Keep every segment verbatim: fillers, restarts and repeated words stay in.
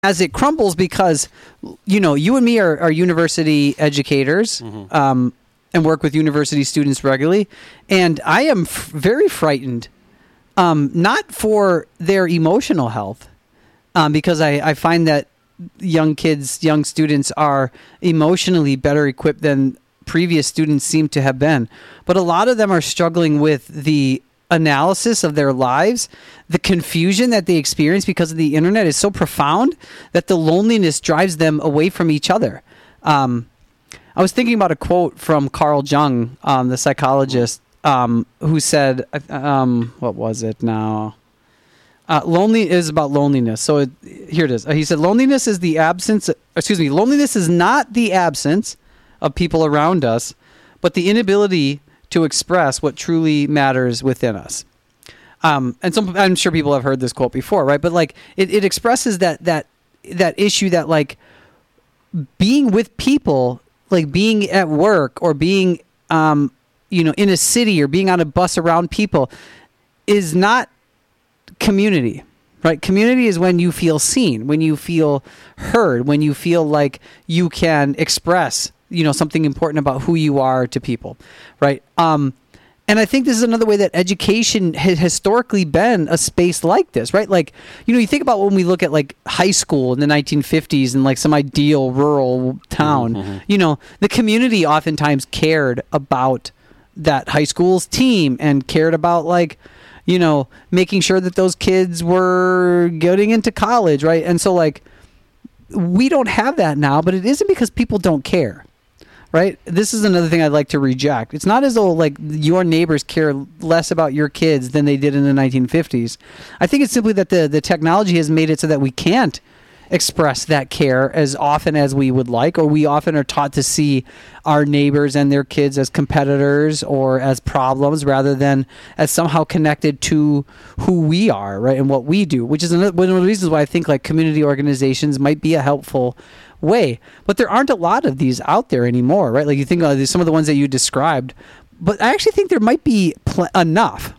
as it crumbles, because, you know, you and me are, are university educators, mm-hmm. um, and work with university students regularly. And I am f- very frightened, um, not for their emotional health, um, because I, I find that young kids, young students are emotionally better equipped than previous students seem to have been. But a lot of them are struggling with the analysis of their lives. The confusion that they experience because of the internet is so profound that the loneliness drives them away from each other. Um, I was thinking about a quote from Carl Jung, um, the psychologist, um, who said, um, what was it now? Uh, lonely is about loneliness. So it, here it is. Uh, he said, loneliness is the absence, excuse me, loneliness is not the absence of people around us, but the inability to express what truly matters within us. Um, and some, I'm sure people have heard this quote before, right? But like, it, it expresses that, that, that issue that like being with people, like being at work or being, um, you know, in a city or being on a bus around people is not community, right? Community is when you feel seen, when you feel heard, when you feel like you can express, you know, something important about who you are to people, right? Um, and I think this is another way that education has historically been a space like this, right? Like, you know, you think about when we look at like high school in the nineteen fifties and like some ideal rural town, mm-hmm. you know, the community oftentimes cared about that high school's team and cared about like, you know, making sure that those kids were getting into college, right? And so like, we don't have that now, but it isn't because people don't care. Right? This is another thing I'd like to reject. It's not as though like your neighbors care less about your kids than they did in the nineteen fifties. I think it's simply that the, the technology has made it so that we can't express that care as often as we would like, or we often are taught to see our neighbors and their kids as competitors or as problems rather than as somehow connected to who we are, right, and what we do, which is another, one of the reasons why I think like community organizations might be a helpful way. But there aren't a lot of these out there anymore, right? Like you think of some of the ones that you described, but I actually think there might be pl- enough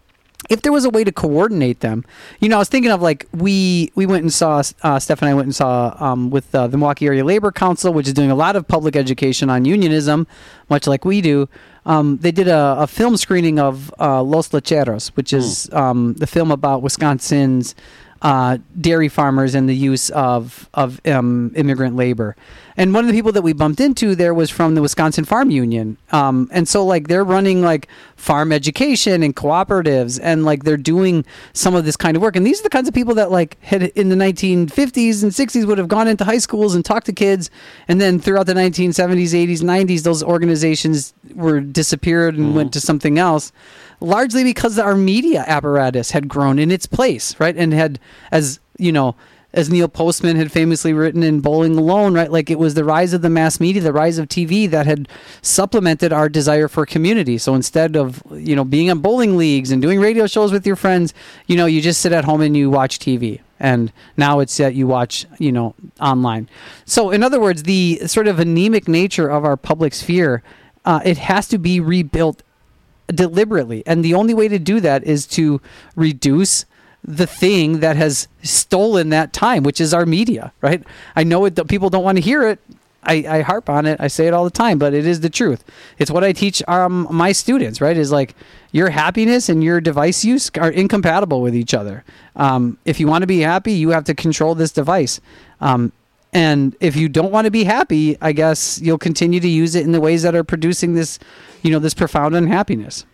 if there was a way to coordinate them. You know, I was thinking of like we we went and saw, uh, Steph and I went and saw um, with uh, the Milwaukee Area Labor Council, which is doing a lot of public education on unionism, much like we do. Um, they did a, a film screening of uh, Los Lecheros, which is mm. um, the film about Wisconsin's Uh, dairy farmers and the use of of um, immigrant labor. And one of the people that we bumped into there was from the Wisconsin Farm Union. Um, and so like they're running like farm education and cooperatives, and like they're doing some of this kind of work. And these are the kinds of people that like had in the nineteen fifties and sixties would have gone into high schools and talked to kids. And then throughout the nineteen seventies, eighties, nineties, those organizations were disappeared and mm-hmm. went to something else. Largely because our media apparatus had grown in its place, right? And had, as you know, as Neil Postman had famously written in Bowling Alone, right? Like it was the rise of the mass media, the rise of T V that had supplemented our desire for community. So instead of, you know, being on bowling leagues and doing radio shows with your friends, you know, you just sit at home and you watch T V. And now it's that you watch, you know, online. So in other words, the sort of anemic nature of our public sphere, uh, it has to be rebuilt deliberately, and the only way to do that is to reduce the thing that has stolen that time, which is our media, right? I know it, people don't want to hear it. I, I harp on it. I say it all the time, but it is the truth. It's what I teach um, my students, right? Is like your happiness and your device use are incompatible with each other. Um, if you want to be happy, you have to control this device. Um, And if you don't want to be happy, I guess you'll continue to use it in the ways that are producing this, you know, this profound unhappiness.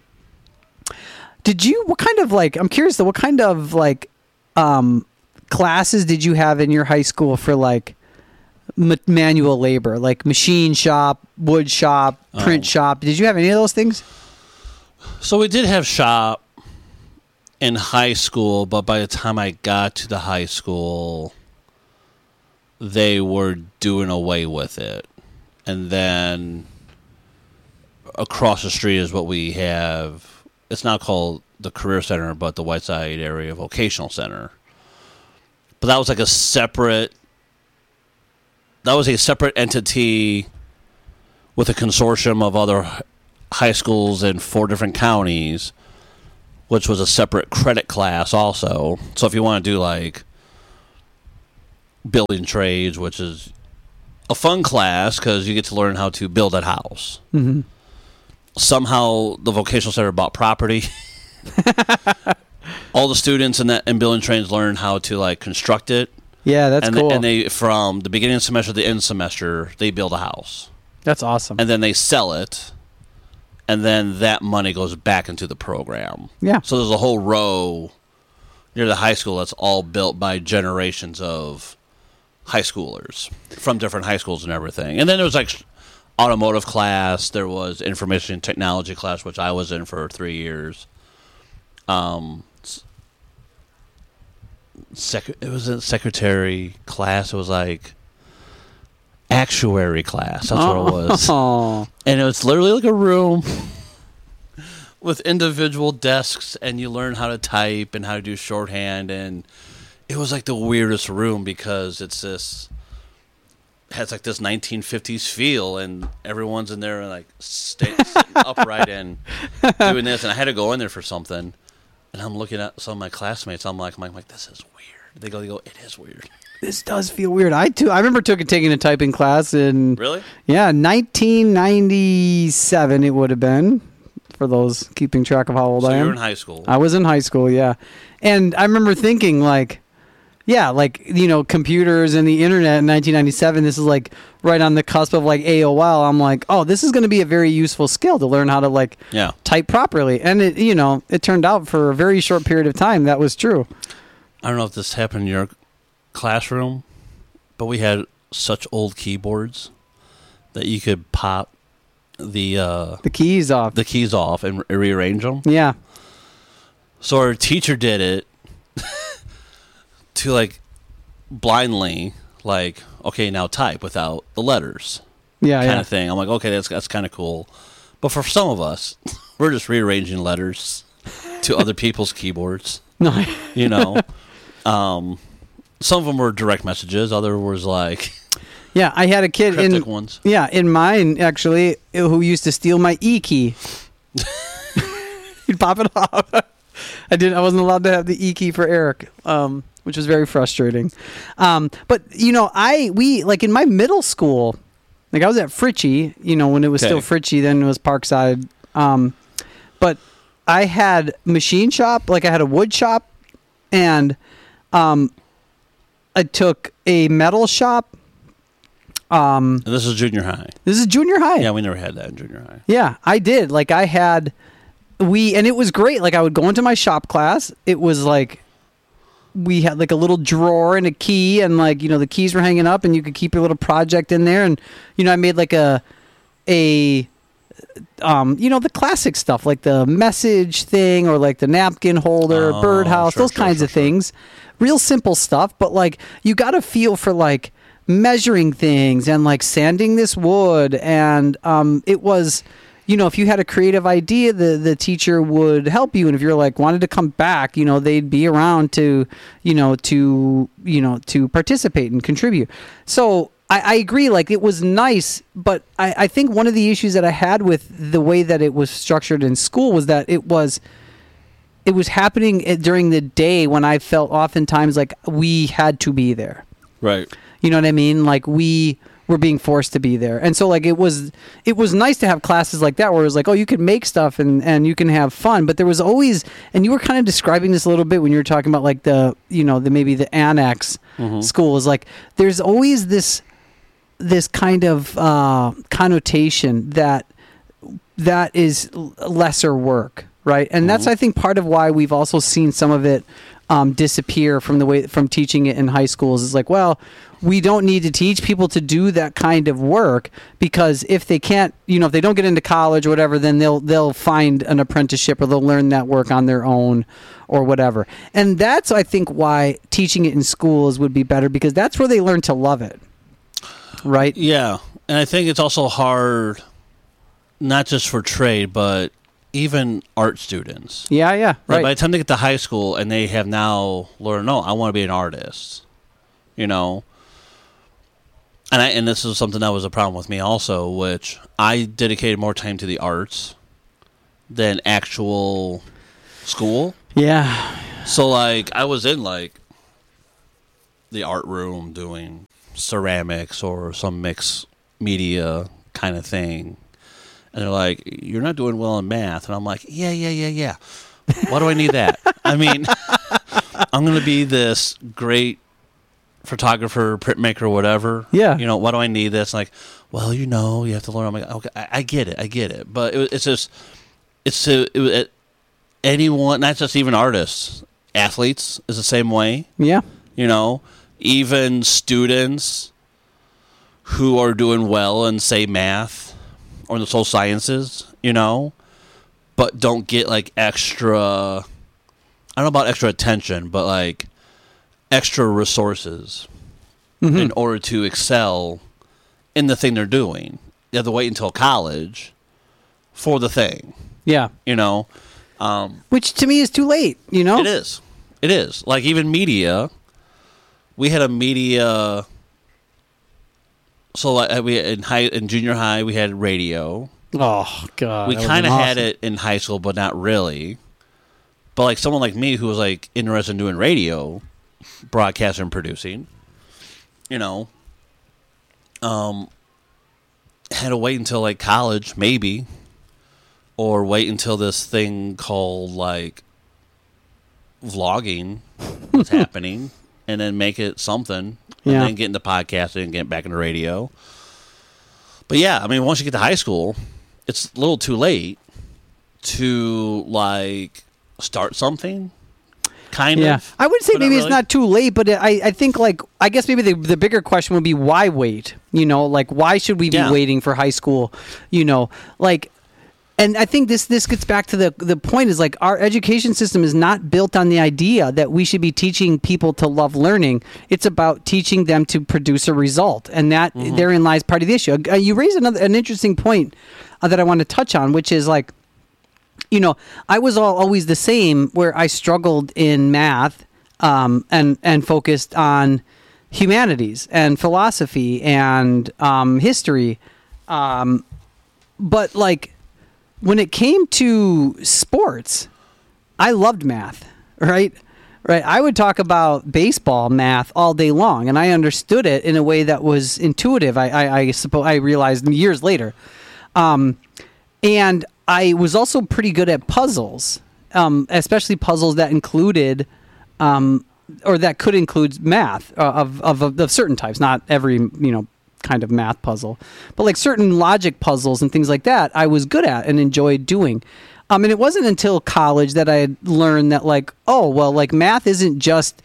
Did you, what kind of like, I'm curious though, what kind of like um, classes did you have in your high school for like m- manual labor, like machine shop, wood shop, print oh. shop? Did you have any of those things? So we did have shop in high school, but by the time I got to the high school, they were doing away with it. And then across the street is what we have. It's not called the Career Center, but the Whiteside Area Vocational Center. But that was like a separate, that was a separate entity with a consortium of other high schools in four different counties, which was a separate credit class also. So if you want to do like building trades, which is a fun class because you get to learn how to build a house. Mm-hmm. Somehow the vocational center bought property. All the students in that in building trades learn how to like construct it. Yeah, that's and cool. They, and they from the beginning of the semester to the end of the semester, they build a house. That's awesome. And then they sell it, and then that money goes back into the program. Yeah. So there's a whole row near the high school that's all built by generations of high schoolers from different high schools and everything. And then there was like automotive class. There was information technology class, which I was in for three years. Um, sec- it was a secretary class. It was like actuary class. That's oh. what it was. Oh. And it was literally like a room with individual desks, and you learn how to type and how to do shorthand. And it was like the weirdest room because it's this has like this nineteen fifties feel, and everyone's in there like sta- sitting upright and doing this. And I had to go in there for something, and I'm looking at some of my classmates. I'm like, I'm like, this is weird. They go, they go, it is weird. This does feel weird. I too. I remember took taking a typing class in Really? Yeah, nineteen ninety-seven. It would have been for those keeping track of how old So I you am. were in high school. I was in high school, yeah, and I remember thinking like, yeah, like you know, computers and the internet in nineteen ninety-seven. This is like right on the cusp of like A O L. I'm like, oh, this is going to be a very useful skill to learn how to like Yeah. type properly, and it you know it turned out for a very short period of time that was true. I don't know if this happened in your classroom, but we had such old keyboards that you could pop the uh, The keys off. the keys off and re- rearrange them. Yeah. So our teacher did it to like blindly, like, okay, now type without the letters, Yeah. kind yeah. of thing. I'm like, okay, that's that's kind of cool. But for some of us, we're just rearranging letters to other people's keyboards. No. You know, um, some of them were direct messages. Other was like Yeah, I had a kid cryptic in ones. yeah in mine actually who used to steal my E key. He'd pop it off. I didn't. I wasn't allowed to have the E key for Eric, um, which was very frustrating. Um, but you know, I we like in my middle school, like I was at Fritchie. You know, when it was Okay. still Fritchie, then it was Parkside. Um, but I had machine shop, like I had a wood shop, and um, I took a metal shop. Um, And this is junior high. this is junior high. Yeah, we never had that in junior high. Yeah, I did. Like I had we and it was great. Like I would go into my shop class. It was like we had like a little drawer and a key, and like, you know, the keys were hanging up and you could keep your little project in there. And you know, I made like a a um, you know, the classic stuff like the message thing or like the napkin holder, Oh, birdhouse, sure, those sure, kinds sure, of sure. things. Real simple stuff, but like you got to feel for like measuring things and like sanding this wood. And um, it was, you know, if you had a creative idea, the the teacher would help you. And if you're like wanted to come back, you know, they'd be around to, you know, to, you know, to participate and contribute. So I, I agree. Like it was nice, but I, I think one of the issues that I had with the way that it was structured in school was that it was, it was happening at- during the day when I felt oftentimes like we had to be there. Right. You know what I mean? Like we were being forced to be there. And so like it was it was nice to have classes like that where it was like, oh, you could make stuff and, and you can have fun. But there was always, and you were kind of describing this a little bit when you were talking about like the, you know, the maybe the annex Mhm. school is like there's always this this kind of uh, connotation that that is l- lesser work, right? And that's Mhm. I think part of why we've also seen some of it um, disappear from the way from teaching it in high schools. Is like, well, we don't need to teach people to do that kind of work because if they can't, you know, if they don't get into college or whatever, then they'll they'll find an apprenticeship or they'll learn that work on their own or whatever. And that's I think why teaching it in schools would be better because that's where they learn to love it, right? Yeah. And I think it's also hard, not just for trade, but even art students. Yeah, yeah, Like, right. by the time they get to high school and they have now learned, no, I want to be an artist, you know. And I and this is something that was a problem with me also, which I dedicated more time to the arts than actual school. Yeah, So like I was in like the art room doing ceramics or some mixed media kind of thing. And they're like, you're not doing well in math. And I'm like, yeah, yeah, yeah, yeah. Why do I need that? I mean, I'm going to be this great photographer, printmaker, whatever. Yeah. You know, why do I need this? Like, well, you know, you have to learn. I'm like, okay, I, I get it. I get it. But it, it's just, it's to, it, it, anyone, not just even artists, athletes is the same way. Yeah. You know, even students who are doing well in, say, math or in the social sciences, you know, but don't get, like, extra, I don't know about extra attention, but, like, extra resources mm-hmm. in order to excel in the thing they're doing. You have to wait until college for the thing. Yeah. You know? Um, Which, to me, is too late, you know? It is. It is. Like, even media, we had a media... So, like, we in high in junior high, we had radio. Oh God! We kind of awesome. had it in high school, but not really. But like someone like me who was like interested in doing radio, broadcasting, and producing, you know, um, had to wait until like college, maybe, or wait until this thing called like vlogging was happening, and then make it something. And yeah. then get into podcasting and get back into radio. But yeah, I mean, once you get to high school, it's a little too late to, like, start something, kind yeah. of. I would say maybe really. it's not too late, but I, I think, like, I guess maybe the, the bigger question would be why wait? You know, like, why should we be yeah. waiting for high school? You know, like... And I think this this gets back to the the point is like our education system is not built on the idea that we should be teaching people to love learning. It's about teaching them to produce a result, and that mm-hmm. therein lies part of the issue. Uh, you raise another an interesting point uh, that I want to touch on, which is like, you know, I was all, always the same where I struggled in math um, and and focused on humanities and philosophy and um, history, um, but like. When it came to sports, I loved math, right? Right. I would talk about baseball math all day long, and I understood it in a way that was intuitive. I, I, I suppose I realized years later, um, and I was also pretty good at puzzles, um, especially puzzles that included, um, or that could include math uh, of, of of certain types. Not every you know. kind of math puzzle, but like certain logic puzzles and things like that I was good at and enjoyed doing. Um, and it wasn't until college that I had learned that like, oh, well, like math isn't just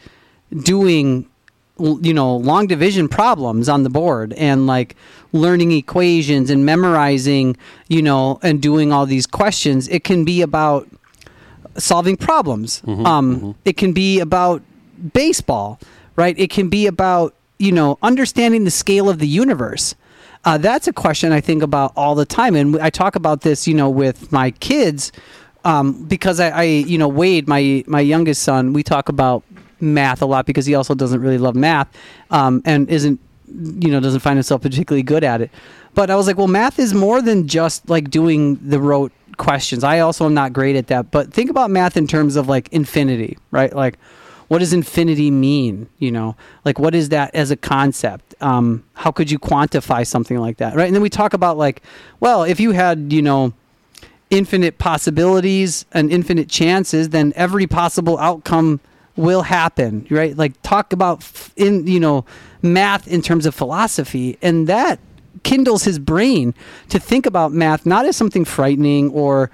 doing, you know, long division problems on the board and like learning equations and memorizing, you know, and doing all these questions. It can be about solving problems. Mm-hmm, um, mm-hmm. It can be about baseball, right? It can be about, you know, understanding the scale of the universe. Uh, that's a question I think about all the time. And I talk about this, you know, with my kids um, because I, I, you know, Wade, my, my youngest son, we talk about math a lot because he also doesn't really love math um, and isn't, you know, doesn't find himself particularly good at it. But I was like, well, math is more than just like doing the rote questions. I also am not great at that. But think about math in terms of like infinity, right? Like, what does infinity mean? You know, like what is that as a concept? Um, how could you quantify something like that? Right. And then we talk about like, well, if you had, you know, infinite possibilities and infinite chances, then every possible outcome will happen. Right. Like talk about in, you know, math in terms of philosophy, and that kindles his brain to think about math, not as something frightening or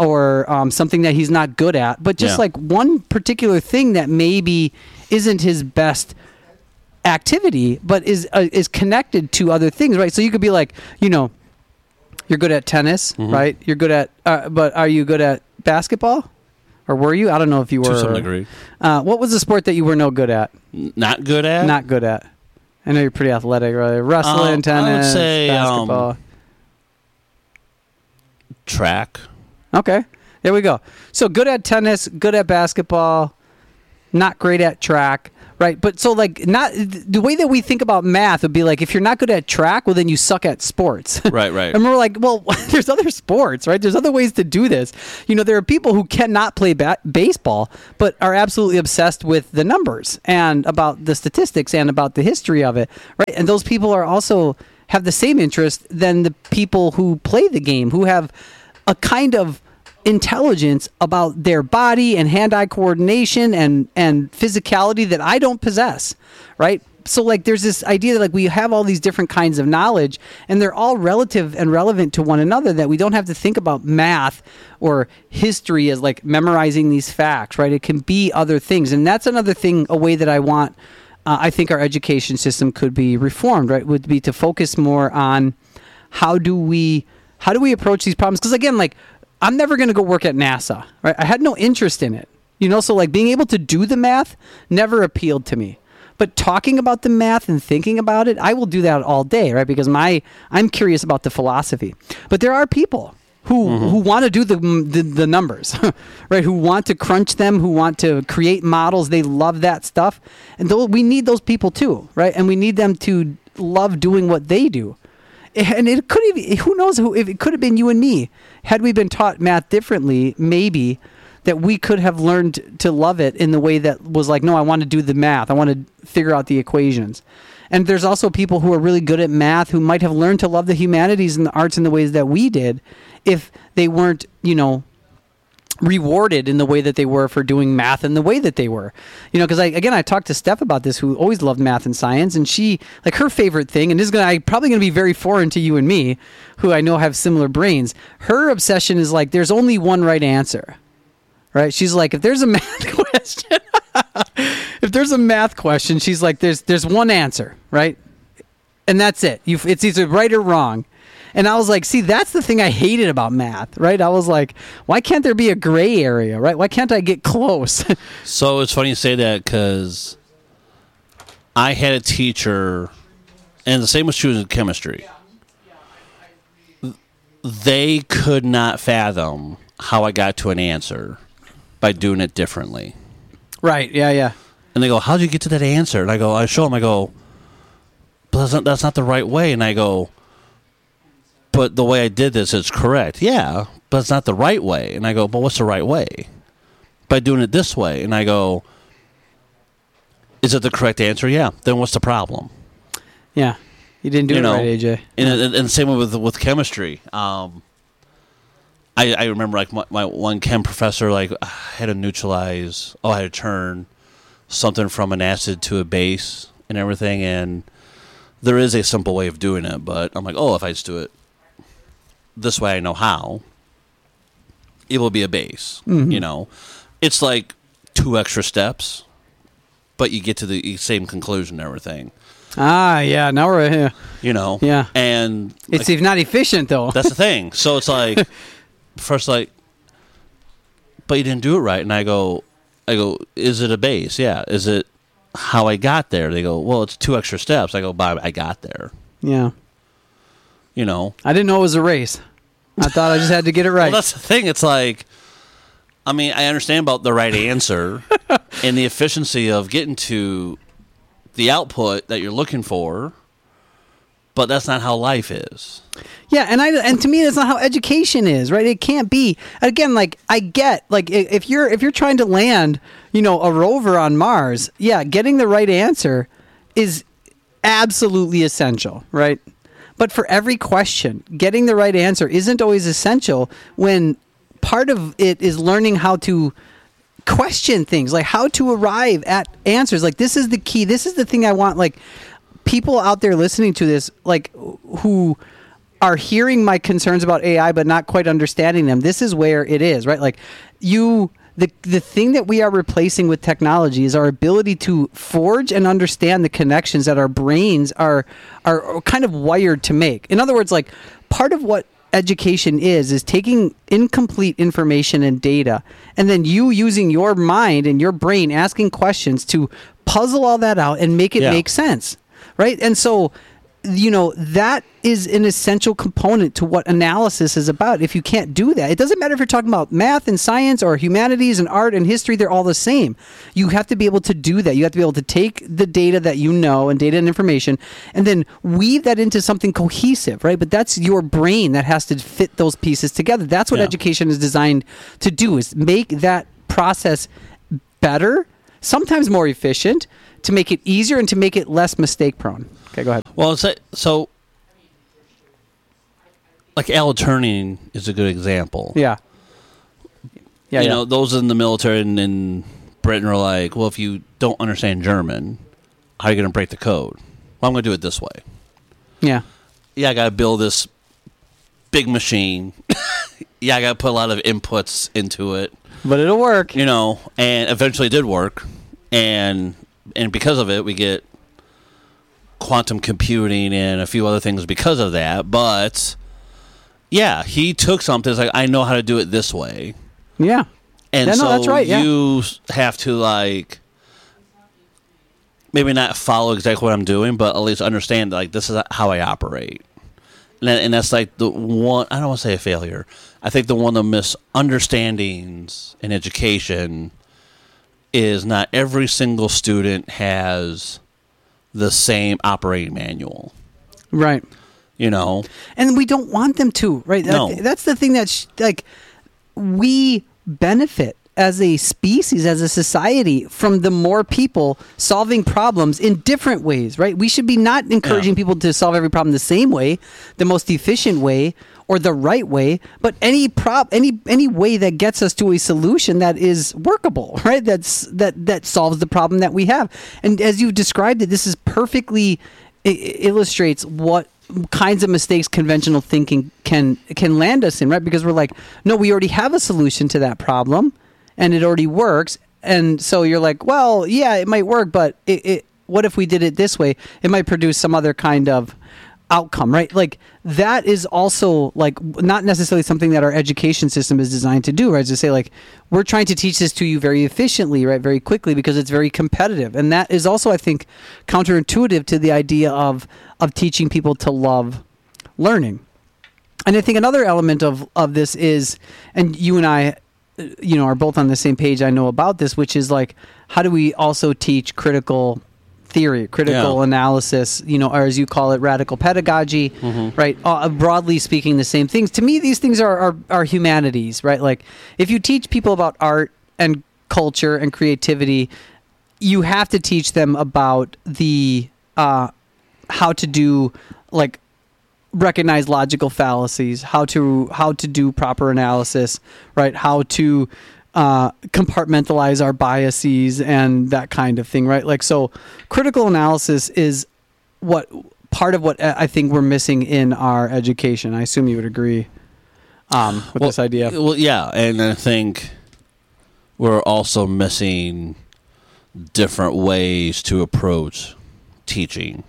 or um, something that he's not good at, but just yeah. like one particular thing that maybe isn't his best activity, but is uh, is connected to other things, right? So you could be like, you know, you're good at tennis, mm-hmm. right? You're good at, uh, but are you good at basketball? Or were you? I don't know if you were. To some degree. Uh, what was the sport that you were no good at? Not good at? Not good at. I know you're pretty athletic, right? Wrestling, um, tennis, I would say, basketball. Um, track. Okay, there we go. So good at tennis, good at basketball, not great at track, Right. But so like not the way that we think about math would be like, if you're not good at track, well, then you suck at sports. Right, right. And we're like, well, there's other sports, right? There's other ways to do this. You know, there are people who cannot play ba- baseball, but are absolutely obsessed with the numbers and about the statistics and about the history of it. Right. And those people are also have the same interest than the people who play the game, who have a kind of intelligence about their body and hand-eye coordination and and physicality that I don't possess, right? So like there's this idea that like we have all these different kinds of knowledge and they're all relative and relevant to one another, that we don't have to think about math or history as like memorizing these facts, right? It can be other things. And that's another thing, a way that I want uh, I think our education system could be reformed, right? Would be to focus more on how do we how do we approach these problems? Because again, like I'm never going to go work at NASA, right? I had no interest in it, you know? So like being able to do the math never appealed to me, but talking about the math and thinking about it, I will do that all day, right? Because my, I'm curious about the philosophy, but there are people who, mm-hmm. who want to do the, the, the numbers, right? Who want to crunch them, who want to create models. They love that stuff. And though we need those people too, right? And we need them to love doing what they do. And it could even, who knows who, if it could have been you and me, had we been taught math differently, maybe that we could have learned to love it in the way that was like, no, I want to do the math. I want to figure out the equations. And there's also people who are really good at math who might have learned to love the humanities and the arts in the ways that we did if they weren't, you know, rewarded in the way that they were for doing math in the way that they were, you know, because I, again, I talked to Steph about this, who always loved math and science, and she, like her favorite thing, and this is going to, probably going to be very foreign to you and me, who I know have similar brains. Her obsession is like, there's only one right answer, right? She's like, if there's a math question, if there's a math question, she's like, there's, there's one answer, right? And that's it. You, it's either right or wrong. And I was like, see, that's the thing I hated about math, right? I was like, why can't there be a gray area, right? Why can't I get close? So it's funny you say that, because I had a teacher, and the same was true in chemistry. They could not fathom how I got to an answer by doing it differently. Right, yeah, yeah. And they go, how did you get to that answer? And I go, I show them, I go, but that's not, that's not the right way. And I go, but the way I did this is correct. Yeah, but it's not the right way. And I go, but what's the right way? By doing it this way. And I go, is it the correct answer? Yeah. Then what's the problem? Yeah. You didn't do you it know, right, A J. And, and, and same with with chemistry. Um, I, I remember like my, my one chem professor, like I had to neutralize, oh, I had to turn something from an acid to a base and everything. And there is a simple way of doing it. But I'm like, oh, if I just do it this way, I know how, it will be a base. Mm-hmm. You know, it's like two extra steps, but you get to the same conclusion and everything. Ah, yeah, now we're here. You know, yeah, and it's like, not efficient though. That's the thing. So it's like first, like, but you didn't do it right, and I go, I go, is it a base? Yeah. Is it how I got there? They go, well, it's two extra steps. I go, but I got there. Yeah. You know, I didn't know it was a race. I thought I just had to get it right. Well, that's the thing. It's like, I mean, I understand about the right answer and the efficiency of getting to the output that you're looking for, but that's not how life is. Yeah, and I and to me that's not how education is, right? It can't be. Again, like I get, like if you're if you're trying to land, you know, a rover on Mars, yeah, getting the right answer is absolutely essential, right? But for every question, getting the right answer isn't always essential, when part of it is learning how to question things, like how to arrive at answers. Like this is the key. This is the thing I want, like people out there listening to this, like who are hearing my concerns about A I but not quite understanding them. This is where it is, right? Like you... The the thing that we are replacing with technology is our ability to forge and understand the connections that our brains are are kind of wired to make. In other words, like part of what education is is taking incomplete information and data, and then you using your mind and your brain asking questions to puzzle all that out and make it yeah. make sense, right? And so, you know, that is an essential component to what analysis is about. If you can't do that, it doesn't matter if you're talking about math and science or humanities and art and history, they're all the same. You have to be able to do that. You have to be able to take the data that you know and data and information and then weave that into something cohesive, right? But that's your brain that has to fit those pieces together. That's what Yeah. education is designed to do, is make that process better, sometimes more efficient, to make it easier and to make it less mistake prone. Okay, go ahead. Well, it's like, so like Al Turning is a good example. Yeah. Yeah, you yeah. know, those in the military and in Britain are like, well, if you don't understand German, how are you going to break the code? Well, I'm going to do it this way. Yeah. Yeah, I got to build this big machine. Yeah, I got to put a lot of inputs into it. But it'll work. You know, and eventually it did work. And and because of it, we get quantum computing and a few other things because of that. But yeah, he took something. It's like, I know how to do it this way. Yeah. And Yeah, no, so that's right, yeah. you have to, like, maybe not follow exactly what I'm doing, but at least understand, like, this is how I operate. And, that, and that's, like, the one, I don't want to say a failure. I think the one of the misunderstandings in education is not every single student has the same operating manual. Right. You know? And we don't want them to, right? That- No. That's the thing that's, like, we benefit as a species, as a society, from the more people solving problems in different ways, right? We should be not encouraging Yeah. people to solve every problem the same way, the most efficient way, or the right way, but any prob any any way that gets us to a solution that is workable, right? That's that that solves the problem that we have. And as you've described it, this is perfectly i- illustrates what kinds of mistakes conventional thinking can can land us in, right? Because we're like, no, we already have a solution to that problem and it already works. And so you're like, well, yeah, it might work, but it, it what if we did it this way? It might produce some other kind of outcome, right? Like, that is also, like, not necessarily something that our education system is designed to do, right? To say, like, we're trying to teach this to you very efficiently, right? Very quickly, because it's very competitive. And that is also, I think, counterintuitive to the idea of of teaching people to love learning. And I think another element of of this is, and you and I, uh, you know, are both on the same page, I know about this, which is, like, how do we also teach critical theory, critical Yeah. analysis, you know, or as you call it, radical pedagogy, Mm-hmm. right? Uh, broadly speaking, the same things. To me, these things are, are, are humanities, right? Like, if you teach people about art and culture and creativity, you have to teach them about the, uh, how to do, like, recognize logical fallacies, how to, how to do proper analysis, right? How to, uh, compartmentalize our biases and that kind of thing, right? Like, so critical analysis is what part of what I think we're missing in our education. I assume you would agree um, with Well, this idea. Well, yeah, and I think we're also missing different ways to approach teaching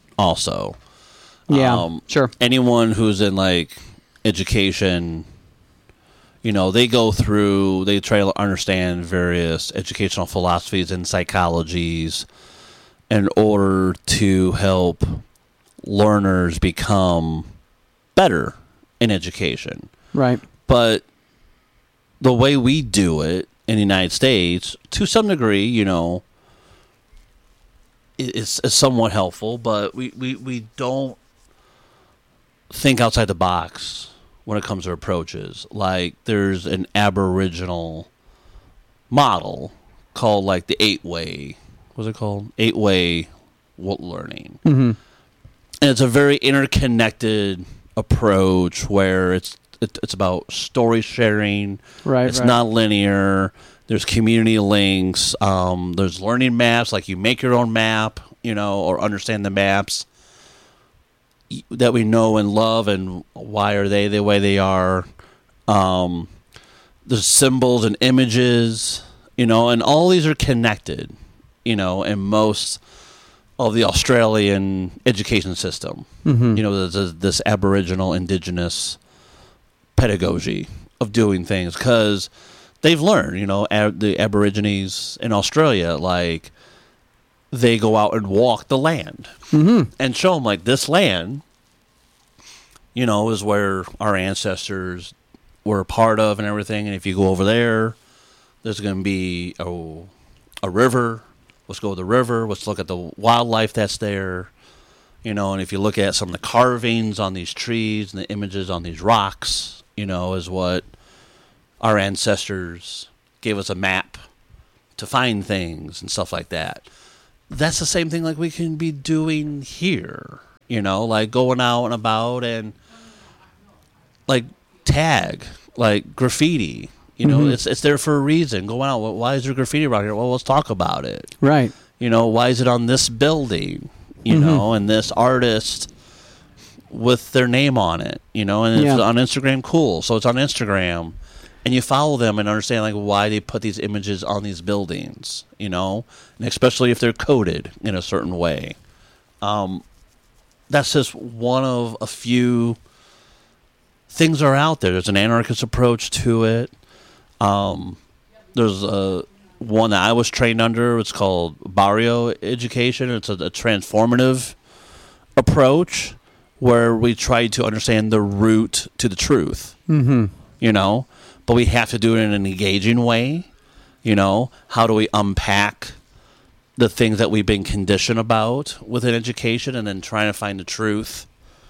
also. Yeah, Um, sure. Anyone who's in, like, education, you know, they go through, they try to understand various educational philosophies and psychologies in order to help learners become better in education. Right. But the way we do it in the United States, to some degree, you know, is, is somewhat helpful, but we, we, we don't think outside the box when it comes to approaches. Like, there's an Aboriginal model called, like, the eight-way, what's it called? Eight-way learning. Mm-hmm. And it's a very interconnected approach where it's it, it's about story sharing. Right. It's right. not linear. There's community links. Um, there's learning maps. Like, you make your own map, you know, or understand the maps that we know and love, and why are they the way they are. Um, there's symbols and images, you know, and all these are connected, you know, in most of the Australian education system. Mm-hmm. You know, there's this Aboriginal indigenous pedagogy of doing things because they've learned, you know, ab- the Aborigines in Australia, like, they go out and walk the land Mm-hmm. and show them, like, this land you know, is where our ancestors were a part of and everything. And if you go over there, there's going to be a, a river. Let's go to the river. Let's look at the wildlife that's there. You know, and if you look at some of the carvings on these trees and the images on these rocks, you know, is what our ancestors gave us a map to find things and stuff like that. That's the same thing like we can be doing here, you know, like going out and about and like tag, like graffiti, you know, mm-hmm. it's it's there for a reason. Going out, well, why is there graffiti around here? Well, let's talk about it. Right. You know, why is it on this building, you mm-hmm. know, and this artist with their name on it, you know, and it's yeah. on Instagram, cool. So it's on Instagram. And you follow them and understand like why they put these images on these buildings, you know, and especially if they're coded in a certain way. Um, that's just one of a few things that are out there. There's an anarchist approach to it. Um, there's a one that I was trained under. It's called Barrio Education. It's a, a transformative approach where we try to understand the root to the truth. Mm-hmm. You know. But we have to do it in an engaging way, you know. How do we unpack the things that we've been conditioned about within education and then trying to find the truth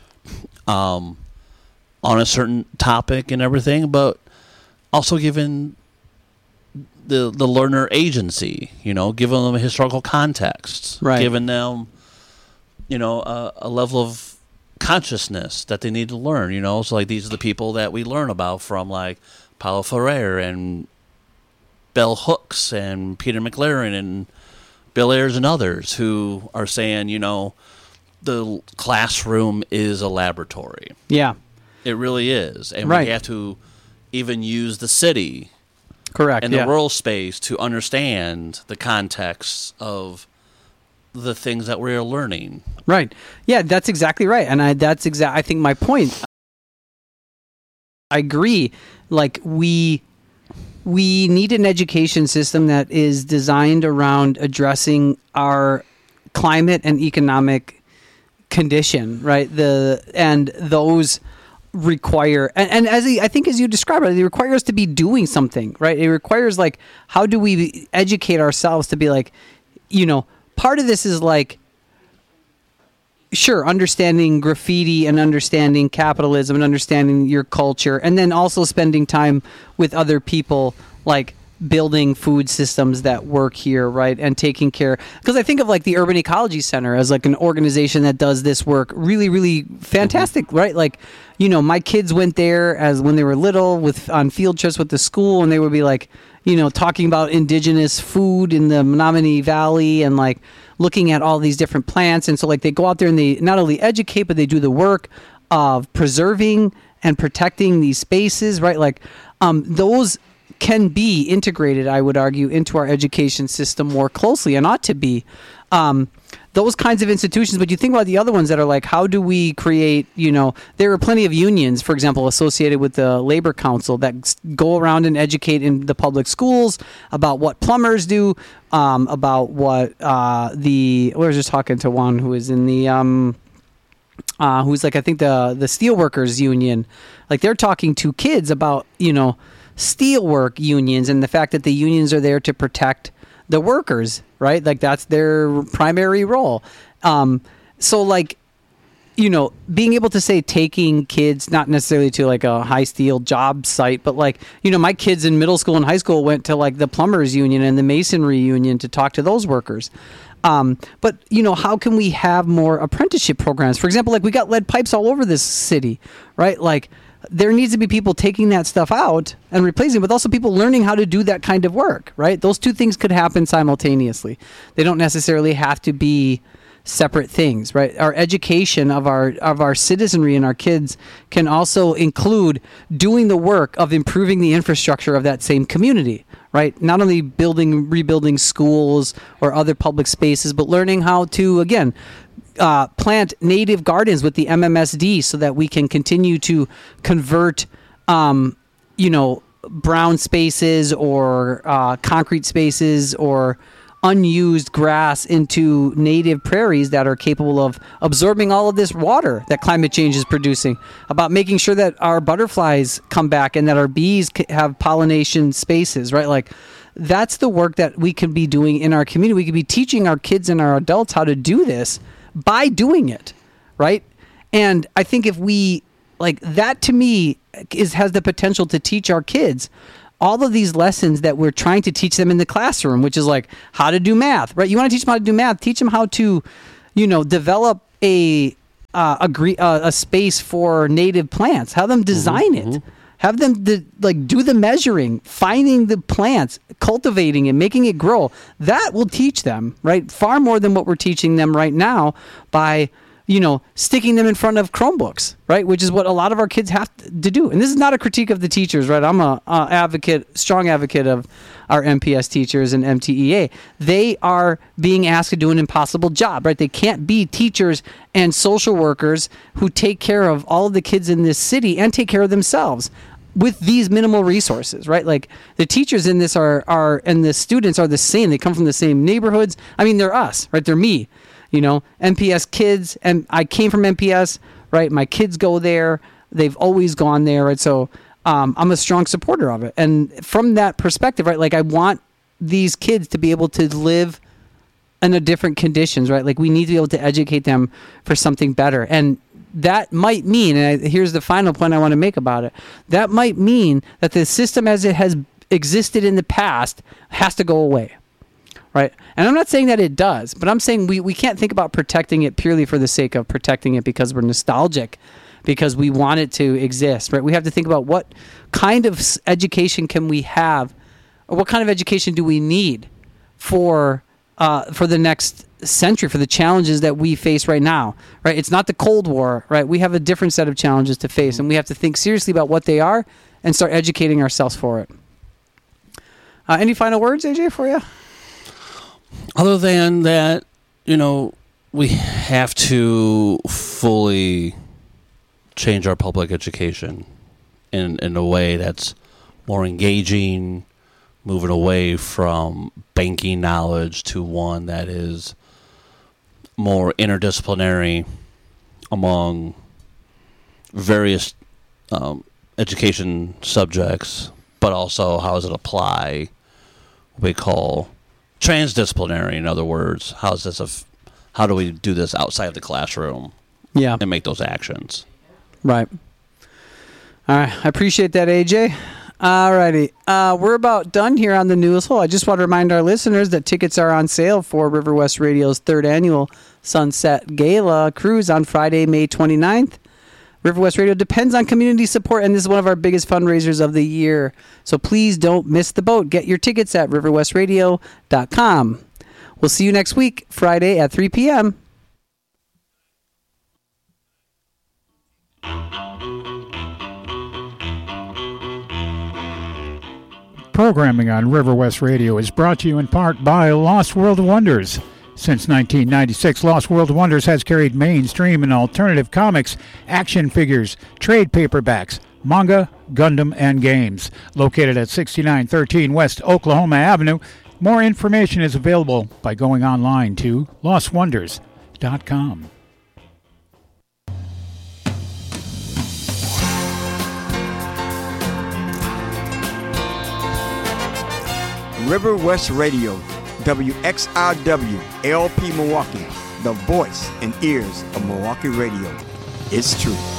um, on a certain topic and everything, but also giving the the learner agency, you know, giving them a historical context, right. giving them, you know, a, a level of consciousness that they need to learn, you know. So, like, these are the people that we learn about from, like, Paulo Freire and Bell Hooks and Peter McLaren and Bill Ayers and others who are saying, you know, the classroom is a laboratory. Yeah. It really is. And right. we have to even use the city correct, and yeah. the rural space to understand the context of the things that we're learning. Right. Yeah, that's exactly right. And I that's exact I think my point I agree. Like we we need an education system that is designed around addressing our climate and economic condition, right? The and those require and, and as I think as you described it, it requires us to be doing something, right? It requires like how do we educate ourselves to be like, you know, part of this is like sure, understanding graffiti and understanding capitalism and understanding your culture, and then also spending time with other people, like building food systems that work here, right? And taking care, because I think of like the Urban Ecology Center as like an organization that does this work really, really fantastic, mm-hmm. right? Like, you know, my kids went there as when they were little with on field trips with the school, and they would be like, you know, talking about indigenous food in the Menominee Valley and like looking at all these different plants. And so like they go out there and they not only educate, but they do the work of preserving and protecting these spaces, right? Like um, those can be integrated, I would argue, into our education system more closely and ought to be. Um, those kinds of institutions, but you think about the other ones that are like, how do we create, you know, there are plenty of unions, for example, associated with the Labor Council that go around and educate in the public schools about what plumbers do, um, about what uh, the, we were just talking to one who is in the, um, uh, who's like, I think the, the Steelworkers Union, like they're talking to kids about, you know, steelwork unions and the fact that the unions are there to protect the workers, right? Like that's their primary role. Um, so like, you know, being able to say taking kids, not necessarily to like a high steel job site, but like, you know, my kids in middle school and high school went to like the plumbers union and the masonry union to talk to those workers. Um, but, you know, how can we have more apprenticeship programs? For example, like we got lead pipes all over this city, right? Like, there needs to be people taking that stuff out and replacing it, but also people learning how to do that kind of work, right? Those two things could happen simultaneously. They don't necessarily have to be separate things, right? Our education of our of our citizenry and our kids can also include doing the work of improving the infrastructure of that same community, right? Not only building, rebuilding schools or other public spaces, but learning how to, again, Uh, plant native gardens with the M M S D so that we can continue to convert, um, you know, brown spaces or uh, concrete spaces or unused grass into native prairies that are capable of absorbing all of this water that climate change is producing, about making sure that our butterflies come back and that our bees have pollination spaces, right? Like, that's the work that we could be doing in our community. We could be teaching our kids and our adults how to do this by doing it, right? And I think if we, like, that to me is has the potential to teach our kids all of these lessons that we're trying to teach them in the classroom, which is like how to do math, right? You want to teach them how to do math, teach them how to, you know, develop a uh, a, gre- uh, a space for native plants, have them design mm-hmm, it. Mm-hmm. Have them de- like do the measuring, finding the plants, cultivating it, making it grow. That will teach them, right? Far more than what we're teaching them right now by, you know, sticking them in front of Chromebooks, right? Which is what a lot of our kids have to do. And this is not a critique of the teachers, right? I'm a, a advocate, strong advocate of our M P S teachers and M T E A. They are being asked to do an impossible job, right? They can't be teachers and social workers who take care of all of the kids in this city and take care of themselves with these minimal resources, right? Like, the teachers in this are, are and the students are the same. They come from the same neighborhoods. I mean, they're us, right? They're me. You know, M P S kids, and I came from M P S, right? My kids go there. They've always gone there, right? So um, I'm a strong supporter of it. And from that perspective, right, like, I want these kids to be able to live in a different conditions, right? Like, we need to be able to educate them for something better. And that might mean, and I, here's the final point I want to make about it, that might mean that the system as it has existed in the past has to go away. Right. And I'm not saying that it does, but I'm saying we, we can't think about protecting it purely for the sake of protecting it because we're nostalgic, because we want it to exist. Right. We have to think about what kind of education can we have, or what kind of education do we need for uh, for the next century, for the challenges that we face right now. Right. It's not the Cold War. Right. We have a different set of challenges to face, and we have to think seriously about what they are and start educating ourselves for it. Uh, any final words, A J, for you? Other than that, you know, we have to fully change our public education in in a way that's more engaging, moving away from banking knowledge to one that is more interdisciplinary among various um, education subjects, but also how does it apply what we call transdisciplinary. In other words, how is this a f- how do we do this outside of the classroom? Yeah, and make those actions. Right. All right. I appreciate that, A J. All righty. Uh, we're about done here on the News Hole. I just want to remind our listeners that tickets are on sale for River West Radio's third annual Sunset Gala cruise on Friday, May twenty-ninth. River West Radio depends on community support, and this is one of our biggest fundraisers of the year. So please don't miss the boat. Get your tickets at river west radio dot com. We'll see you next week, Friday at three p.m. Programming on River West Radio is brought to you in part by Lost World Wonders. Since nineteen ninety-six, Lost World Wonders has carried mainstream and alternative comics, action figures, trade paperbacks, manga, Gundam, and games. Located at sixty-nine thirteen West Oklahoma Avenue, more information is available by going online to lost wonders dot com. River West Radio, W X R W, L P Milwaukee, the voice and ears of Milwaukee radio. It's true.